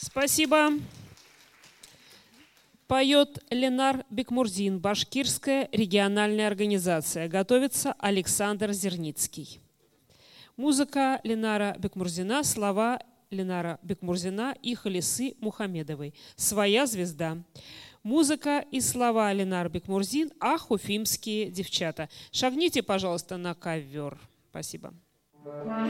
Спасибо. Поет Ленар Бекмурзин, башкирская региональная организация. Готовится Александр Зерницкий. Музыка Ленара Бекмурзина, слова Ленара Бекмурзина и Халисы Мухамедовой. «Своя звезда». Музыка и слова Ленар Бекмурзин, ах, уфимские девчата. Шагните, пожалуйста, на ковер. Спасибо.